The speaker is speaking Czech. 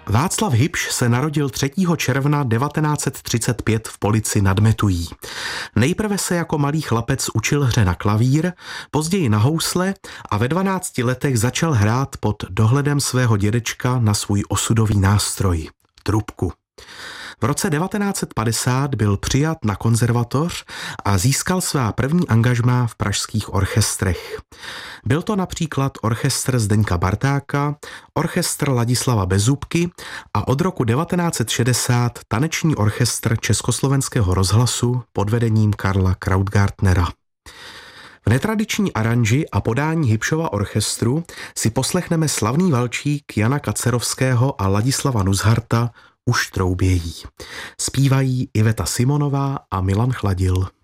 Václav Hybš se narodil 3. června 1935 v Polici nad Metují. Nejprve se jako malý chlapec učil hře na klavír, později na housle a ve 12 letech začal hrát pod dohledem svého dědečka na svůj osudový nástroj – trubku. V roce 1950 byl přijat na konzervatoř a získal svá první angažmá v pražských orchestrech. Byl to například orchestr Zdeňka Bartáka, orchestr Ladislava Bezzubky a od roku 1960 taneční orchestr Československého rozhlasu pod vedením Karla Krautgartnera. V netradiční aranži a podání Hybšova orchestru si poslechneme slavný valčík Jana Kacerovského a Ladislava Nuzharta Už troubějí. Zpívají Iveta Simonová a Milan Chladil.